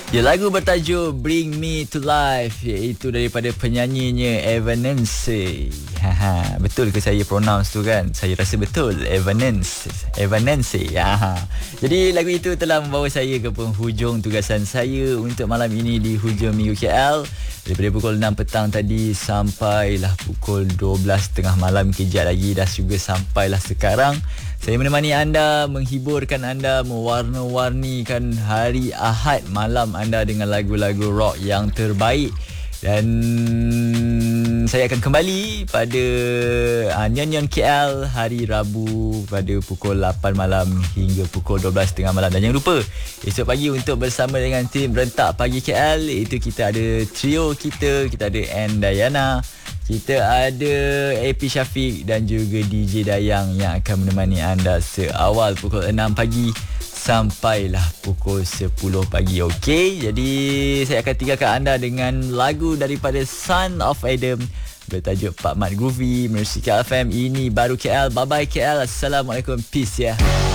Ya, lagu bertajuk Bring Me to Life, iaitu daripada penyanyinya Evanescence. Betul ke saya pronounce tu kan? Saya rasa betul. Evanescence. Jadi lagu itu telah membawa saya ke penghujung tugasan saya untuk malam ini di Hujung Minggu KL. Daripada pukul 6 petang tadi sampailah pukul 12.30 malam, kejap lagi dah juga sampailah sekarang. Saya menemani anda, menghiburkan anda, mewarna-warnikan hari Ahad malam anda dengan lagu-lagu rock yang terbaik. Dan saya akan kembali pada Nyon KL hari Rabu pada pukul 8 malam hingga pukul 12.30 malam. Dan jangan lupa, esok pagi untuk bersama dengan tim Rentak Pagi KL, itu kita ada trio kita ada Ann Dayana, kita ada AP Syafiq dan juga DJ Dayang yang akan menemani anda seawal pukul 6 pagi sampailah pukul 10 pagi. Okey, jadi saya akan tinggalkan anda dengan lagu daripada Son of Adam bertajuk Pak Mat Groovy, Mersika FM. Ini baru KL. Bye bye KL. Assalamualaikum. Peace ya.